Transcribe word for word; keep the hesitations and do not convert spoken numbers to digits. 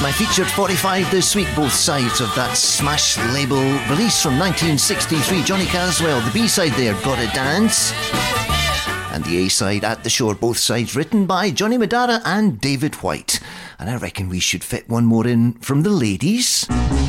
my featured forty-five this week, both sides of that smash label release from nineteen sixty-three. Johnny Caswell, the B-side there, Gotta Dance. And the A-side, At the Shore, both sides written by Johnny Madara and David White. And I reckon we should fit one more in from the ladies.